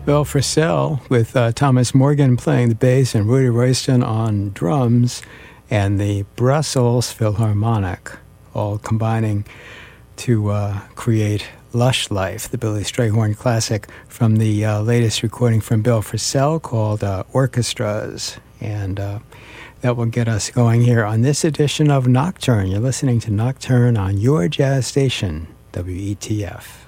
Bill Frisell with Thomas Morgan playing the bass and Rudy Royston on drums and the Brussels Philharmonic, all combining to create Lush Life, the Billy Strayhorn classic from the latest recording from Bill Frisell called Orchestras. And that will get us going here on this edition of Nocturne. You're listening to Nocturne on your jazz station, WETF.